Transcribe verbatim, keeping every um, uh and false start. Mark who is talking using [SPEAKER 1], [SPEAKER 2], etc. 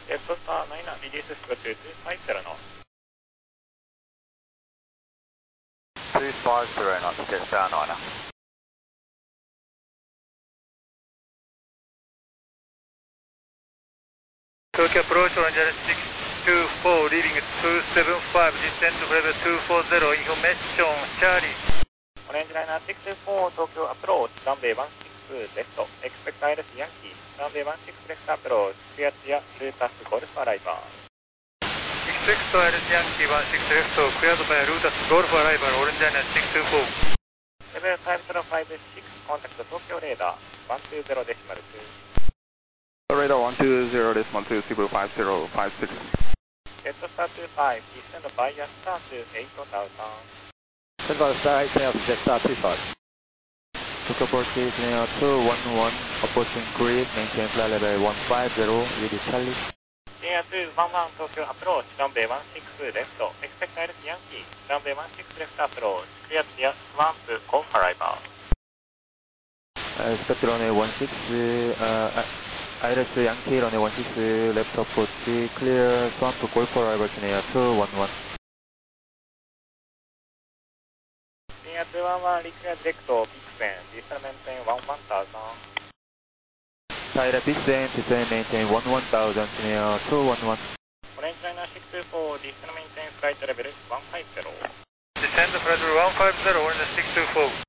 [SPEAKER 1] ジェットスターナイナリリーススクツーツーファイブゼロの。
[SPEAKER 2] ツーファイブゼロのジェットスターナイナ。
[SPEAKER 3] Tokyo approach Orange six two four, leaving two seven five, descend to level two four zero, information, Charlie.
[SPEAKER 1] オレンジライナーシックスフォー東京アプローチ、ランベイワンシックスレフト、エクスペクトアイルスヤンキー、ランベイワンシックスレフトアプローチ、クリアツヤ、ルータスゴルフアライバー。
[SPEAKER 3] Expect to Iris Yankee one six left, cleared by Lutas Golf Arrival, Orange Line six two four.
[SPEAKER 1] レベルごゼロごシックス、コンタクト東京レーダー、ワンツーゼロデシマルツー。
[SPEAKER 4] レーダーワンツーゼロデシマルツー、シブファイブゼロファイブシックス。
[SPEAKER 1] ジェットスターツーファイブ、ディスセンドバイアスターツーエイトタウザン。
[SPEAKER 5] Central Star eight South, Jetstar two five.
[SPEAKER 6] Tokyo approach near two one one, approaching grid, maintain flight level one five zero, with Charlie.
[SPEAKER 1] Air two one one 東京アプローチ、ランベイワンシックスレフト、エクスペクトアイルスヤンキー、ランベイワンシックスレフトアプローチ、クリアツヤ、スワンプ、ゴルフアライバー。
[SPEAKER 6] Uh, expect runway one six, uh, Iris Yankee, runway one six, left approach, clear, swamp, golf arrival near two one one.
[SPEAKER 1] Air two one one リクエディレクト、ビクセン、ディスタルメンテンワンワンタウザン。
[SPEAKER 6] Tyra Pixen, descend maintain one one thousand near two one one.
[SPEAKER 1] オレンジライナーシックスフォー、ディスタルメンテンフライトレベルワンファイブゼロ。
[SPEAKER 3] Descend flight level one five zero, Orange six two four.